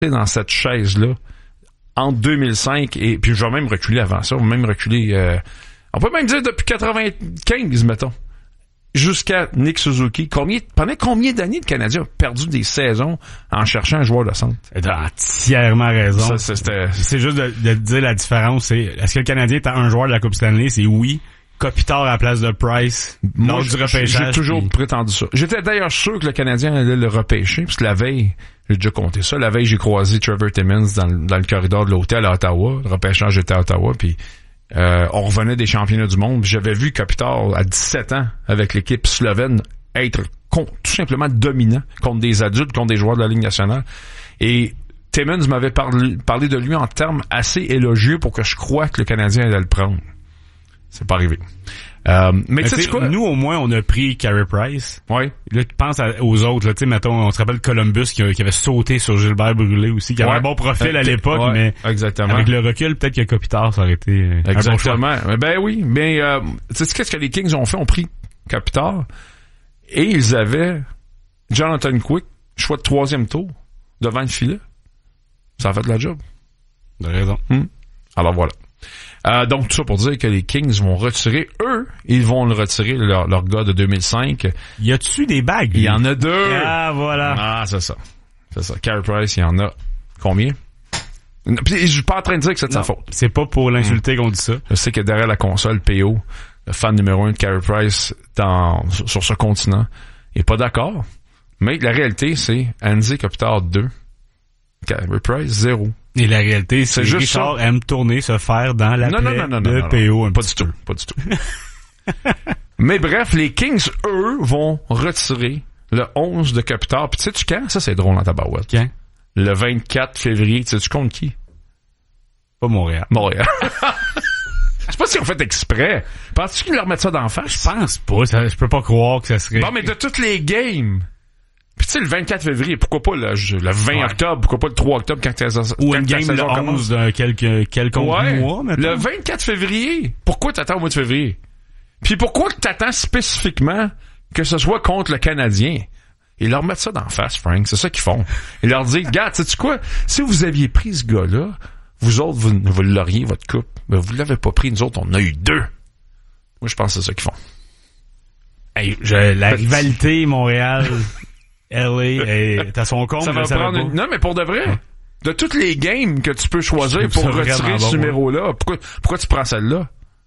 dans cette chaise-là entre 2005 et... Puis je vais même reculer avant ça. On va même reculer... on peut même dire depuis 95, mettons. Jusqu'à Nick Suzuki. Pendant combien d'années le Canadien a perdu des saisons en cherchant un joueur de centre? T'as entièrement raison. C'est juste de dire la différence. Est-ce que le Canadien est un joueur de la Coupe Stanley? C'est oui. Kopitar à la place de Price. Moi, du repêchage. J'ai toujours prétendu ça. J'étais d'ailleurs sûr que le Canadien allait le repêcher, parce que la veille, j'ai déjà compté ça, la veille, j'ai croisé Trevor Timmins dans le corridor de l'hôtel à Ottawa. Le repêchage était à Ottawa, puis on revenait des championnats du monde. J'avais vu Kopitar à 17 ans avec l'équipe slovène être tout simplement dominant contre des adultes, contre des joueurs de la Ligue nationale. Et Timmins m'avait parlé de lui en termes assez élogieux pour que je croie que le Canadien allait le prendre. C'est pas arrivé. Mais tu sais quoi? Nous, au moins, on a pris Carey Price. Ouais. Là, tu penses aux autres, là. Tu sais, mettons, on se rappelle Columbus qui avait sauté sur Gilbert Brûlé aussi, qui avait un bon profil à l'époque, mais exactement. Avec le recul, peut-être que Kopitar, ça aurait été exactement. Ben oui, mais tu sais qu'est-ce que les Kings ont fait? Ont pris Kopitar et ils avaient Jonathan Quick, choix de 3e tour, devant le filet. Ça a fait de la job. De raison. Alors voilà. Donc tout ça pour dire que les Kings vont retirer, ils vont le retirer, leur gars de 2005. Y a-tu des bagues? Il y en a 2. Ah, voilà. Ah, c'est ça. Carey Price, il y en a combien? Puis, je suis pas en train de dire que c'est de sa faute. C'est pas pour l'insulter qu'on dit ça. Je sais que derrière la console, PO, le fan numéro 1 de Carey Price sur ce continent, il est pas d'accord. Mais la réalité, c'est Andy Kopitar 2. Carey Price 0. Et la réalité, c'est juste Richard ça. aime tourner, se faire dans la plaie de PO. Pas du tout, pas du tout. Mais bref, les Kings, eux, vont retirer le 11 de Kopitar. Puis sais-tu quand? Ça, c'est drôle dans ta barouette. Quand? Le 24 février. Tu sais-tu contre qui? Pas Montréal. Montréal. Je sais pas si on fait exprès. Penses-tu qu'ils leur mettent ça d'en face? Je pense pas. Je peux pas croire que ça serait... Bon, mais de toutes les games... Puis tu sais, le 24 février, pourquoi pas le 20 octobre, pourquoi pas le 3 octobre quand ou une game le 11 d'un quelconque mois, maintenant. Le 24 février, pourquoi t'attends au mois de février? Puis pourquoi que t'attends spécifiquement que ce soit contre le Canadien? Ils leur mettent ça d'en face, Frank, c'est ça qu'ils font. Ils leur disent, regarde, sais-tu quoi? Si vous aviez pris ce gars-là, vous autres, vous l'auriez, votre coupe. Ben, vous l'avez pas pris, nous autres, on a eu 2. Moi, je pense que c'est ça qu'ils font. Hey, la rivalité Montréal... LA, t'as son compte. Ça va prendre Non, mais pour de vrai. Ouais. De toutes les games que tu peux choisir pour retirer ce numéro-là, pourquoi tu prends celle-là?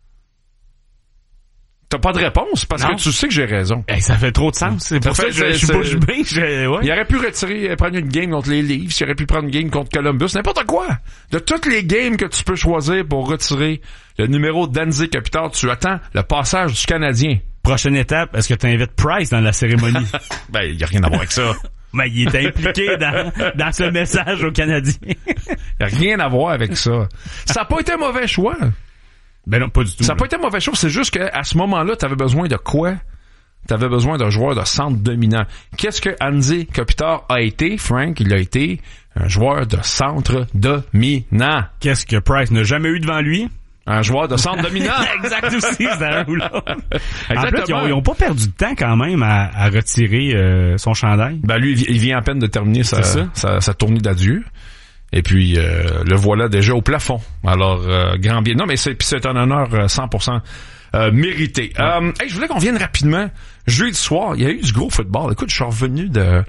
T'as pas de réponse parce que tu sais que j'ai raison. Hey, ça fait trop de sens. C'est pour ça que je suis bouche bée. Il aurait pu prendre une game contre les Leafs, il aurait pu prendre une game contre Columbus, n'importe quoi. De toutes les games que tu peux choisir pour retirer le numéro d'Andy Kopitar, tu attends le passage du Canadien. Prochaine étape, est-ce que tu invites Price dans la cérémonie? Ben, il y a rien à voir avec ça. Mais il est impliqué dans ce message aux Canadiens. Il y a rien à voir avec ça. Ça a pas été un mauvais choix. Ben non, pas du tout. Ça a pas été un mauvais choix, c'est juste qu'à ce moment-là, t'avais besoin de quoi? T'avais besoin d'un joueur de centre dominant. Qu'est-ce que Andy Kopitar a été, Frank? Il a été un joueur de centre dominant. Qu'est-ce que Price n'a jamais eu devant lui? Un joueur de centre dominant. Exact aussi, c'est un ou l'autre. En fait, ils ont pas perdu de temps quand même à retirer son chandail. Ben lui, il vient à peine de terminer sa tournée d'adieu. Et puis, le voilà déjà au plafond. Alors, grand bien. Non, mais c'est un honneur 100% mérité. Hey, je voulais qu'on vienne rapidement. Jeudi soir, il y a eu du gros football. Écoute, je suis revenu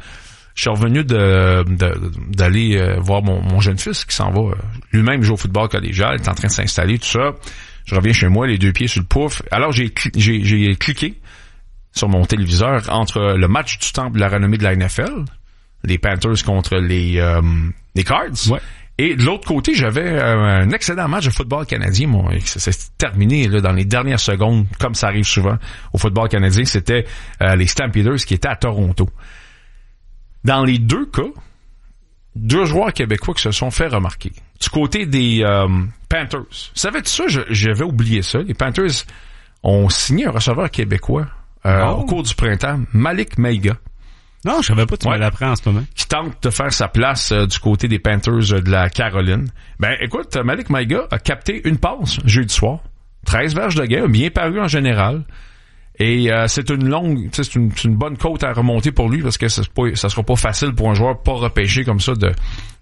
d'aller voir mon jeune fils qui s'en va lui-même jouer au football collégial, il est en train de s'installer, tout ça. Je reviens chez moi, les 2 pieds sur le pouf. Alors j'ai cliqué sur mon téléviseur entre le match du temple de la renommée de la NFL, les Panthers contre les Cards. Ouais. Et de l'autre côté, j'avais un excellent match de football canadien. Ça s'est terminé là, dans les dernières secondes, comme ça arrive souvent au football canadien. C'était les Stampeders qui étaient à Toronto. Dans les 2 cas, 2 joueurs québécois qui se sont fait remarquer. Du côté des Panthers. Savais-tu ça? J'avais oublié ça. Les Panthers ont signé un receveur québécois au cours du printemps, Malik Maiga. Non, je savais pas, tu me l'apprends en ce moment. Qui tente de faire sa place du côté des Panthers de la Caroline. Ben, écoute, Malik Maiga a capté une passe jeudi soir. 13 verges de gain, bien paru en général. Et c'est c'est une bonne côte à remonter pour lui parce que ça sera pas facile pour un joueur pas repêché comme ça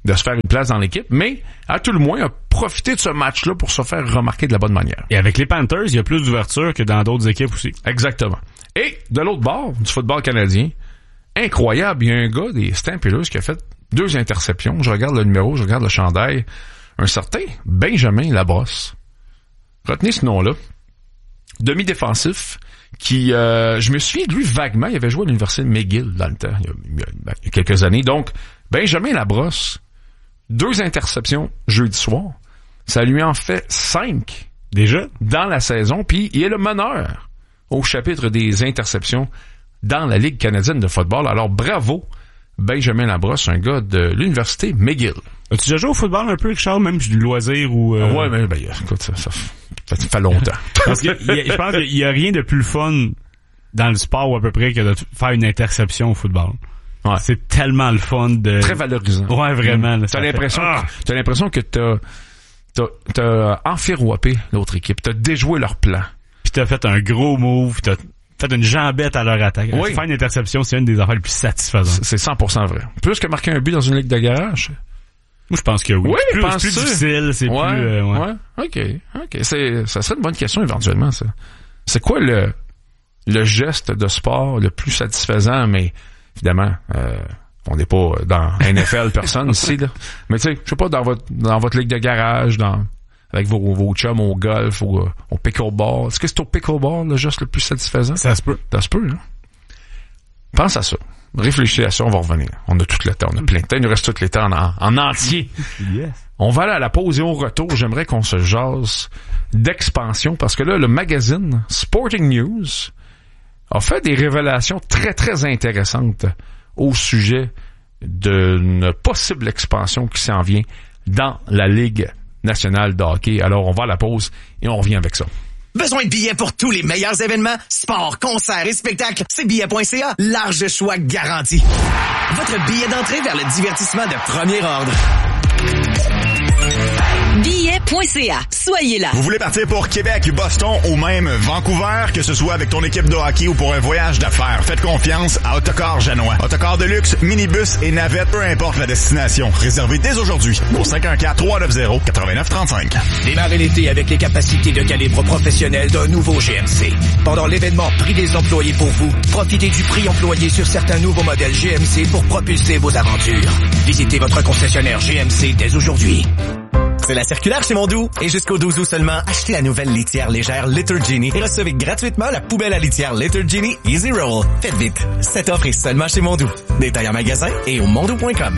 de se faire une place dans l'équipe, mais à tout le moins a profité de ce match-là pour se faire remarquer de la bonne manière. Et avec les Panthers, il y a plus d'ouverture que dans d'autres équipes aussi. Exactement. Et de l'autre bord du football canadien, incroyable, il y a un gars des Stampeders qui a fait 2 interceptions. Je regarde le numéro, je regarde le chandail. Un certain Benjamin Labrosse. Retenez ce nom-là. Demi-défensif qui, je me souviens de lui vaguement, il avait joué à l'université de McGill dans le temps, il y a quelques années. Donc, Benjamin Labrosse, 2 interceptions jeudi soir. Ça lui en fait 5 déjà dans la saison. Puis il est le meneur au chapitre des interceptions dans la Ligue canadienne de football. Alors bravo Benjamin Labrosse, un gars de l'université McGill. As-tu déjà joué au football un peu, Richard, même du loisir ou... Ouais, mais écoute, ça fait longtemps. Parce que je pense qu'il y a rien de plus fun dans le sport à peu près que de faire une interception au football. Ouais. C'est tellement le fun de... Très valorisant. Ouais, vraiment. Là, t'as l'impression que t'as enfiroppé l'autre équipe. T'as déjoué leur plan. Puis t'as fait un gros move. T'as fait une jambette à leur attaque. Oui. Faire une interception, c'est une des affaires les plus satisfaisantes. C'est 100% vrai. Plus que marquer un but dans une ligue de garage. Moi, je pense que oui. Oui, c'est plus difficile. C'est plus... ouais. OK. Ça serait une bonne question éventuellement, ça. C'est quoi le geste de sport le plus satisfaisant, mais évidemment, on n'est pas dans NFL personne ici, là. Mais tu sais, je sais pas, dans votre ligue de garage, avec vos chums au golf ou au pickleball. Est-ce que c'est au pickleball le geste le plus satisfaisant? Ça se peut. Ça se peut, hein? Pense à ça. Réfléchis à ça, on va revenir. On a tout le temps, on a plein de temps. Il nous reste tout le temps en entier. Yes. On va aller à la pause et au retour, j'aimerais qu'on se jase d'expansion parce que là, le magazine Sporting News a fait des révélations très, très intéressantes au sujet d'une possible expansion qui s'en vient dans la Ligue nationale de hockey. Alors, on va à la pause et on revient avec ça. Besoin de billets pour tous les meilleurs événements? Sport, concerts et spectacles, c'est billets.ca. Large choix garanti. Votre billet d'entrée vers le divertissement de premier ordre. Billets.ca. Soyez là. Vous voulez partir pour Québec, Boston ou même Vancouver, que ce soit avec ton équipe de hockey ou pour un voyage d'affaires, faites confiance à Autocar Janois. Autocar de luxe, minibus et navette, peu importe la destination. Réservez dès aujourd'hui au 514-390-8935. Démarrez l'été avec les capacités de calibre professionnel d'un nouveau GMC. Pendant l'événement Prix des employés pour vous, profitez du prix employé sur certains nouveaux modèles GMC pour propulser vos aventures. Visitez votre concessionnaire GMC dès aujourd'hui. C'est la circulaire chez Mondou. Et jusqu'au 12 août seulement, achetez la nouvelle litière légère Litter Genie et recevez gratuitement la poubelle à litière Litter Genie Easy Roll. Faites vite. Cette offre est seulement chez Mondou. Détails en magasin et au mondou.com.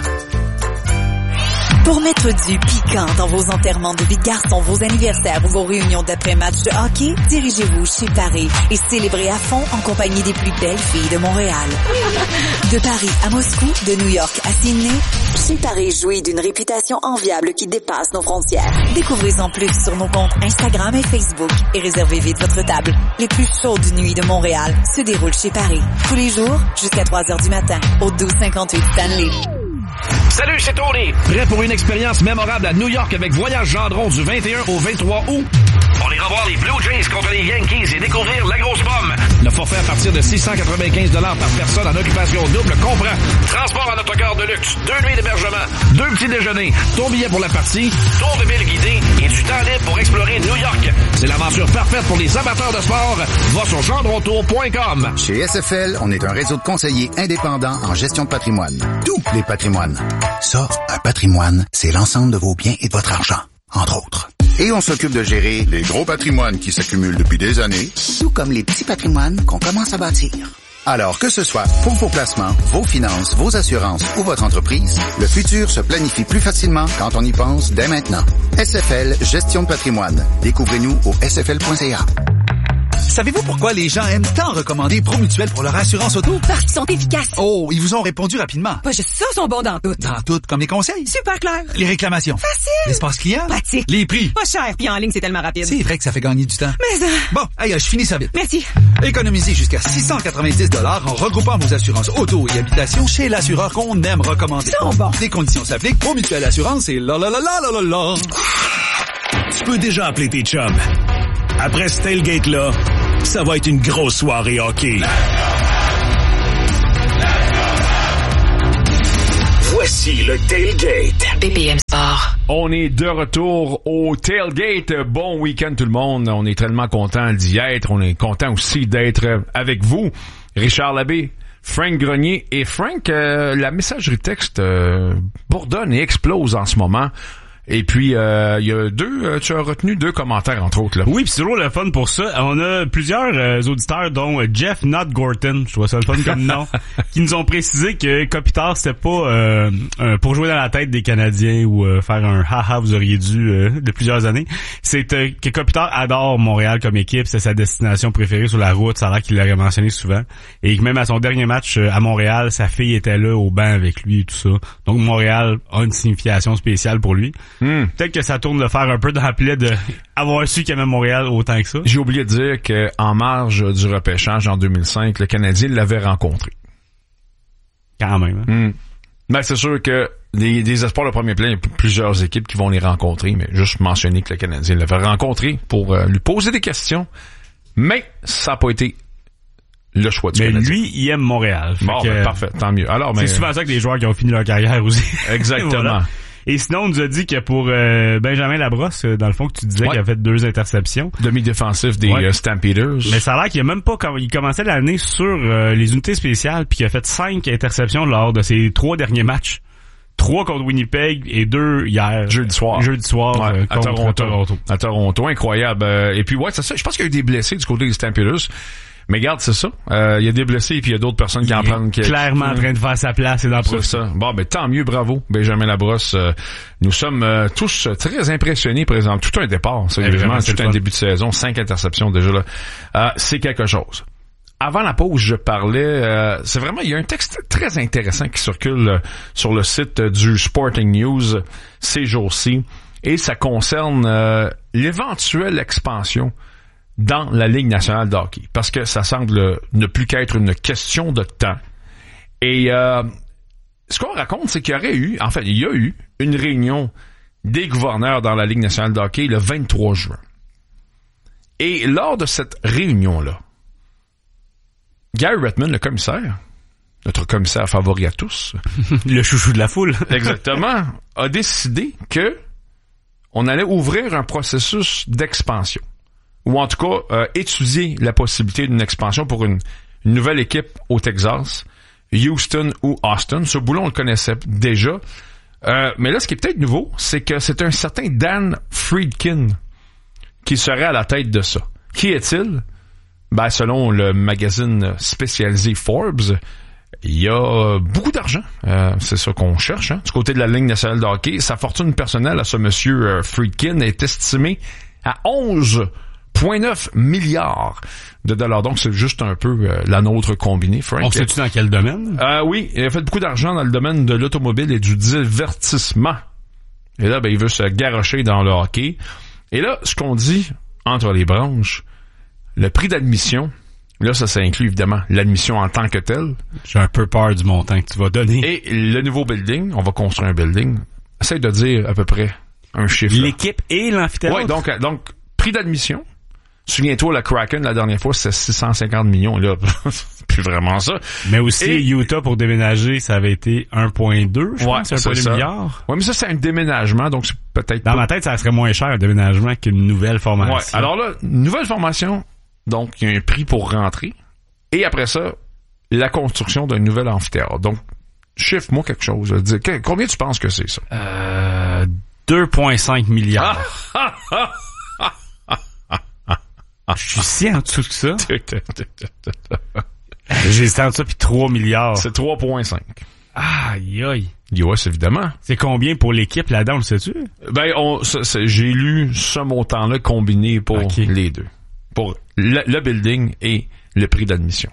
Pour mettre du piquant dans vos enterrements de vie de garçon, vos anniversaires ou vos réunions d'après-match de hockey, dirigez-vous chez Paris et célébrez à fond en compagnie des plus belles filles de Montréal. De Paris à Moscou, de New York à Sydney, chez Paris jouit d'une réputation enviable qui dépasse nos frontières. Découvrez-en plus sur nos comptes Instagram et Facebook et réservez vite votre table. Les plus chaudes nuits de Montréal se déroulent chez Paris. Tous les jours, jusqu'à 3h du matin, au 1258 Stanley. Salut, c'est Tony. Prêt pour une expérience mémorable à New York avec Voyage Gendron du 21 au 23 août? On ira voir les Blue Jays contre les Yankees et découvrir la grosse pomme. Le forfait à partir de 695 $ par personne en occupation double comprend transport en autocar de luxe, 2 nuits d'hébergement, 2 petits déjeuners, ton billet pour la partie, tour de ville guidé et du temps libre pour explorer New York. C'est l'aventure parfaite pour les amateurs de sport. Va sur gendrontour.com. Chez SFL, on est un réseau de conseillers indépendants en gestion de patrimoine. Tous les patrimoines. Ça, un patrimoine, c'est l'ensemble de vos biens et de votre argent, entre autres. Et on s'occupe de gérer les gros patrimoines qui s'accumulent depuis des années, tout comme les petits patrimoines qu'on commence à bâtir. Alors que ce soit pour vos placements, vos finances, vos assurances ou votre entreprise, le futur se planifie plus facilement quand on y pense dès maintenant. SFL Gestion de patrimoine. Découvrez-nous au sfl.ca. Savez-vous pourquoi les gens aiment tant recommander Promutuel pour leur assurance auto? Parce qu'ils sont efficaces. Oh, ils vous ont répondu rapidement. Pas juste ça, ils sont bons dans tout. Dans tout, comme les conseils. Super clair. Les réclamations. Facile. L'espace client. Pratique. Les prix. Pas cher, puis en ligne, c'est tellement rapide. C'est vrai que ça fait gagner du temps. Mais ça... Bon, hey, je finis ça vite. Merci. Économisez jusqu'à 690 $ en regroupant vos assurances auto et habitation chez l'assureur qu'on aime recommander. Ils sont bons. Les conditions s'appliquent. Promutuel Assurance et la la la la la la la. Tu peux déjà appeler tes chums. Après ce tailgate-là, ça va être une grosse soirée hockey. Voici le Tailgate. BPM Sport. On est de retour au Tailgate. Bon week-end tout le monde. On est tellement content d'y être. On est content aussi d'être avec vous. Richard Labbé, Frank Grenier. Et Frank, la messagerie texte bourdonne et explose en ce moment. Et puis, il y a tu as retenu 2 commentaires, entre autres, là. Oui, pis c'est toujours le fun pour ça. On a plusieurs auditeurs, dont Jeff Not Gorton, je trouve ça le fun comme nom, qui nous ont précisé que Kopitar, c'était pas pour jouer dans la tête des Canadiens ou faire un haha, vous auriez dû de plusieurs années. C'est que Kopitar adore Montréal comme équipe, c'est sa destination préférée sur la route, ça a l'air qu'il l'aurait mentionné souvent. Et même à son dernier match à Montréal, sa fille était là au banc avec lui et tout ça. Donc Montréal a une signification spéciale pour lui. Peut-être que ça tourne le faire un peu dans la plaie de avoir su qu'il aimait Montréal autant que ça. J'ai oublié de dire qu'en marge du repêchage en 2005, le Canadien l'avait rencontré. Quand même. Hein? Ben, c'est sûr que des espoirs de premier plan, il y a plusieurs équipes qui vont les rencontrer, mais juste mentionner que le Canadien l'avait rencontré pour lui poser des questions. Mais ça n'a pas été le choix du Canadien. Mais lui, il aime Montréal. Bon, parfait, tant mieux. Alors, c'est souvent ça que les joueurs qui ont fini leur carrière aussi. Exactement. Voilà. Et sinon, on nous a dit que pour Benjamin Labrosse, dans le fond, que tu disais qu'il a fait 2 interceptions. Demi-défensif des Stampeders. Mais ça a l'air qu'il a même pas... Il commençait l'année sur les unités spéciales, puis qu'il a fait 5 interceptions lors de ses 3 derniers matchs. 3 contre Winnipeg et 2 hier. Jeudi soir. À Toronto. À Toronto, incroyable. Et puis c'est ça. Je pense qu'il y a eu des blessés du côté des Stampeders. Mais regarde, c'est ça. Il y a des blessés et puis il y a d'autres personnes qui en prennent. Clairement en train de faire sa place et d'en profiter. C'est ça. Bon, tant mieux, bravo, Benjamin Labrosse. Nous sommes tous très impressionnés, par exemple. Tout un départ, sérieusement. Tout un début de saison. 5 interceptions déjà là. C'est quelque chose. Avant la pause, je parlais... c'est vraiment... Il y a un texte très intéressant qui circule sur le site du Sporting News ces jours-ci. Et ça concerne l'éventuelle expansion dans la Ligue nationale de hockey. Parce que ça semble ne plus qu'être une question de temps. Et ce qu'on raconte, c'est qu'il y a eu une réunion des gouverneurs dans la Ligue nationale de hockey le 23 juin. Et lors de cette réunion-là, Gary Bettman, le commissaire, notre commissaire favori à tous, le chouchou de la foule, exactement, a décidé que on allait ouvrir un processus d'expansion. Ou en tout cas, étudier la possibilité d'une expansion pour une nouvelle équipe au Texas, Houston ou Austin. Ce boulot, on le connaissait déjà. Mais là, ce qui est peut-être nouveau, c'est que c'est un certain Dan Friedkin qui serait à la tête de ça. Qui est-il? Ben, selon le magazine spécialisé Forbes, il y a beaucoup d'argent. C'est ça qu'on cherche, hein, du côté de la Ligue nationale de hockey. Sa fortune personnelle à ce monsieur Friedkin est estimée à 11,9 milliards de dollars. Donc, c'est juste un peu la nôtre combinée, Frank. On sait-tu dans quel domaine? Oui, il a fait beaucoup d'argent dans le domaine de l'automobile et du divertissement. Et là, ben, il veut se garrocher dans le hockey. Et là, ce qu'on dit entre les branches, le prix d'admission, là, ça inclut évidemment l'admission en tant que telle. J'ai un peu peur du montant que tu vas donner. Et le nouveau building, on va construire un building. Essaye de dire à peu près un chiffre. L'équipe et l'amphithéâtre? Oui, donc, prix d'admission. Souviens-toi, le Kraken, la dernière fois, c'était 650 millions. Là, c'est plus vraiment ça. Mais aussi, Utah, pour déménager, ça avait été 1,2, je pense, 1,2 milliard. Oui, mais ça, c'est un déménagement, donc c'est peut-être Dans ma tête, ça serait moins cher, un déménagement, qu'une nouvelle formation. Ouais. Alors là, nouvelle formation, donc il y a un prix pour rentrer. Et après ça, la construction d'un nouvel amphithéâtre. Donc, chiffre-moi quelque chose. Combien tu penses que c'est, ça? 2,5 milliards. Je suis si en dessous que ça. J'ai en dessous puis 3 milliards. C'est 3,5. Aïe, aïe. Yes, évidemment. C'est combien pour l'équipe là-dedans, le sais-tu? Ben, j'ai lu ce montant-là combiné pour les deux. Pour le building et le prix d'admission.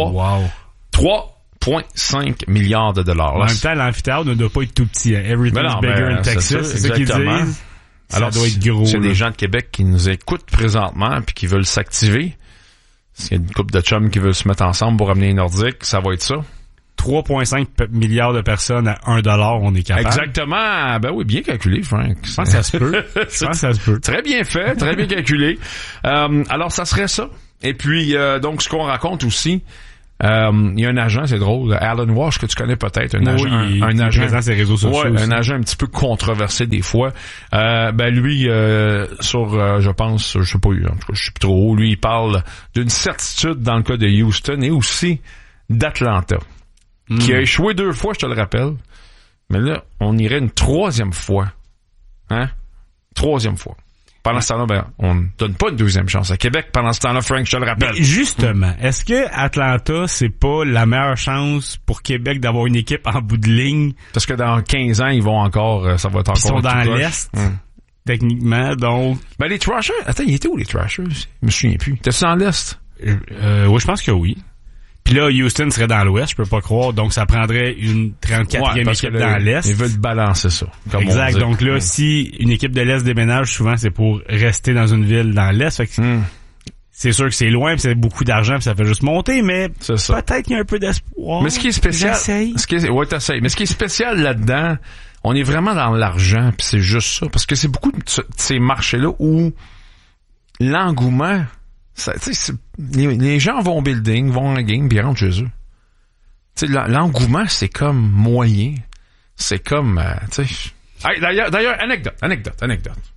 3,5 milliards de dollars. En même temps, l'amphithéâtre ne doit pas être tout petit. Hein. Everything's bigger in Texas. C'est ça qu'ils disent. Alors, ça doit être gros. C'est des gens de Québec qui nous écoutent présentement puis qui veulent s'activer. S'il y a une couple de chums qui veulent se mettre ensemble pour ramener les Nordiques, ça va être ça. 3,5 milliards de personnes à $1, on est capable. Exactement. Ben oui, bien calculé, Frank. Je pense que ça se peut. Je pense que ça se peut. Très bien fait, très bien calculé. Alors, ça serait ça. Et puis, donc, ce qu'on raconte aussi, Il y a un agent, c'est drôle, Alan Walsh, que tu connais peut-être, un agent présent sur ses réseaux sociaux. Ouais, un agent un petit peu controversé des fois. Lui, je pense, je sais pas, en tout cas, je suis plus trop haut, lui, il parle d'une certitude dans le cas de Houston et aussi d'Atlanta, qui a échoué 2 fois, je te le rappelle. Mais là, on irait une 3e fois. Hein? 3e fois. Pendant ce temps-là, on ne donne pas une 2e chance à Québec. Pendant ce temps-là, Frank, je te le rappelle. Mais justement, est-ce que Atlanta, c'est pas la meilleure chance pour Québec d'avoir une équipe en bout de ligne? Parce que dans 15 ans, ils vont encore, ça va être encore... Ils sont dans l'Est, techniquement, donc... Les Thrashers, attends, ils étaient où les Thrashers? Je me souviens plus. T'es-tu dans l'Est? Oui, je pense que oui. Puis là, Houston serait dans l'Ouest, je peux pas croire. Donc, ça prendrait une 34e équipe dans l'Est. Ils veulent balancer ça. Exact. Donc là, si une équipe de l'Est déménage, souvent, c'est pour rester dans une ville dans l'Est. Fait que c'est sûr que c'est loin, puis c'est beaucoup d'argent, puis ça fait juste monter, mais peut-être qu'il y a un peu d'espoir. Mais ce qui est spécial... Ouais, t'essayes. Mais ce qui est spécial là-dedans, on est vraiment dans l'argent, puis c'est juste ça. Parce que c'est beaucoup de ces marchés-là où l'engouement... les gens vont au building, vont en game, puis rentrent chez eux. L'engouement, c'est comme moyen. C'est comme... Hey, d'ailleurs, anecdote.